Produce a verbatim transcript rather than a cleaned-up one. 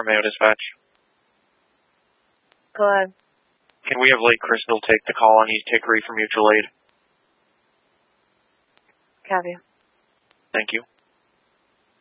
from Mayo Dispatch. Go ahead. Can we have Lake Crystal take the call on East Hickory for mutual aid? Copy. Thank you.